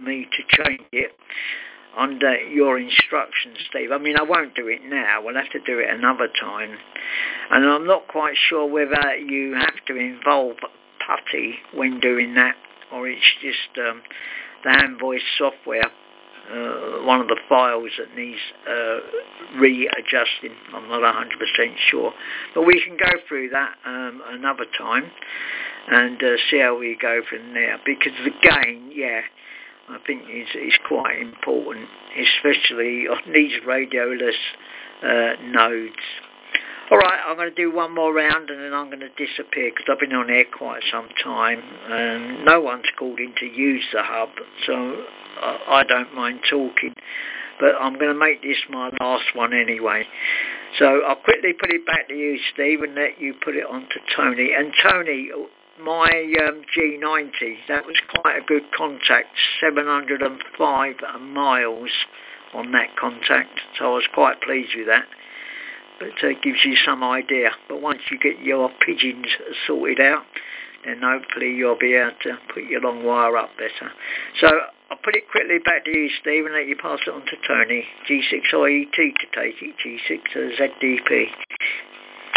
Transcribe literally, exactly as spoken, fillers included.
me to change it under your instructions, Steve. I mean, I won't do it now. We'll have to do it another time. And I'm not quite sure whether you have to involve PuTTY when doing that, or it's just um, the hand voice software, uh, one of the files that needs uh, readjusting. I'm not one hundred percent sure. But we can go through that um, another time and uh, see how we go from there. Because the gain, yeah, I think is is quite important, especially on these radioless uh, nodes. All right, I'm going to do one more round and then I'm going to disappear because I've been on air quite some time and no one's called in to use the hub, so I don't mind talking. But I'm going to make this my last one anyway. So I'll quickly put it back to you, Steve, and let you put it on to Tony. And Tony, my um, G ninety, that was quite a good contact, seven hundred five miles on that contact, so I was quite pleased with that. But it uh, gives you some idea. But once you get your pigeons sorted out, then hopefully you'll be able to put your long wire up better. So I'll put it quickly back to you, Steve, and let you pass it on to Tony. G six I E T to take it, G six Z D P.